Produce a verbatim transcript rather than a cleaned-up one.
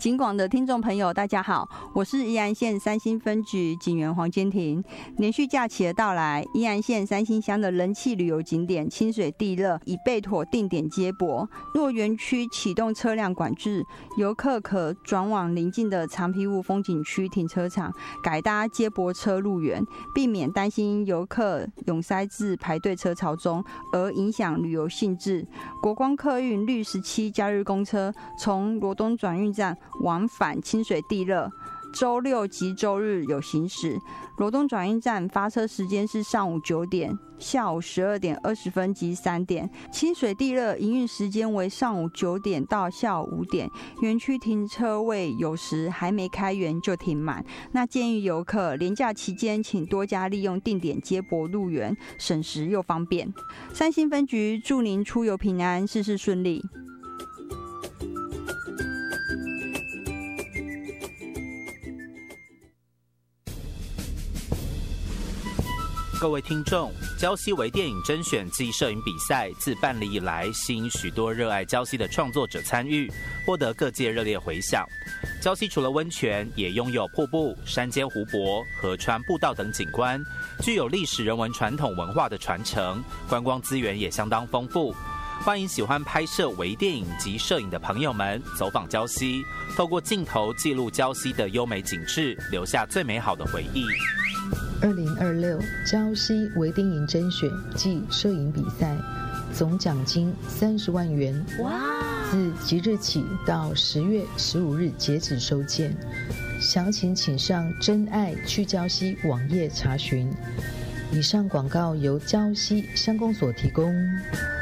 警广的听众朋友大家好，我是宜兰县三星分局警员黄坚庭。连续假期的到来，宜兰县三星乡的人气旅游景点清水地热已备妥定点接驳。若园区启动车辆管制，游客可转往邻近的长皮屋风景区停车场改搭接驳车入园，避免担心游客涌塞至排队车潮中而影响旅游兴致。国光客运绿十七假日公车从罗东转运站往返清水地热，周六及周日有行驶。罗东转运站发车时间是上午九点、下午十二点二十分及三点。清水地热营运时间为上午九点到下午五点。园区停车位有时还没开园就停满，那建议游客连假期间请多加利用定点接驳入园，省时又方便。三星分局祝您出游平安，事事顺利。 各位听众，礁溪微电影甄选暨摄影比赛自办理以来，吸引许多热爱礁溪的创作者参与，获得各界热烈回响。礁溪除了温泉，也拥有瀑布、山间湖泊、河川步道等景观，具有历史人文传统文化的传承，观光资源也相当丰富。欢迎喜欢拍摄微电影及摄影的朋友们走访礁溪，透过镜头记录礁溪的优美景致，留下最美好的回忆。 二零二六礁溪微电影甄选暨摄影比赛，总奖金三十万元。哇！自即日起到十月十五日截止收件，详情请上真爱去礁溪网页查询。以上广告由礁溪乡公所提供。